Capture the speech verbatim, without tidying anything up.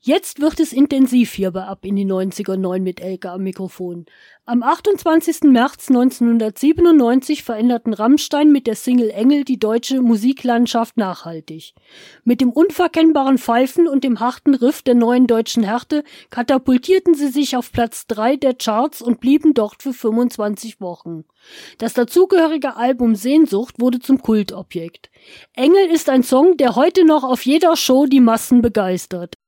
Jetzt wird es intensiv hier bei Ab in die neunziger neun mit Elke am Mikrofon. Am achtundzwanzigsten März neunzehnhundertsiebenundneunzig veränderten Rammstein mit der Single Engel die deutsche Musiklandschaft nachhaltig. Mit dem unverkennbaren Pfeifen und dem harten Riff der neuen deutschen Härte katapultierten sie sich auf Platz drei der Charts und blieben dort für fünfundzwanzig Wochen. Das dazugehörige Album Sehnsucht wurde zum Kultobjekt. Engel ist ein Song, der heute noch auf jeder Show die Massen begeistert.